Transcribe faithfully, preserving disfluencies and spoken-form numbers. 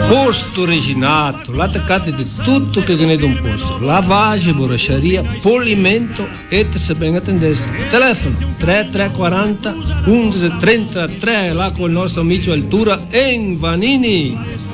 Posto Reginato, l'attaccate di tutto che viene da un posto, lavaggi, borrasceria, polimento e se ben attendeste. Telefono tre tre quaranta undici trentatré, là con il nostro amico Altura in Vanini.